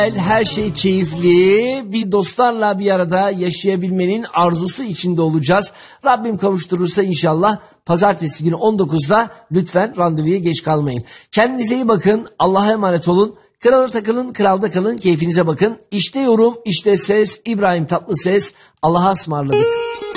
Her şey keyifli. Bir dostlarla bir arada yaşayabilmenin arzusu içinde olacağız. Rabbim kavuşturursa inşallah pazartesi günü 19'da lütfen randevuya geç kalmayın. Kendinize iyi bakın. Allah'a emanet olun. Krala takılın, kralda kalın, keyfinize bakın. İşte yorum, işte ses, İbrahim Tatlıses. Allah'a ısmarladık.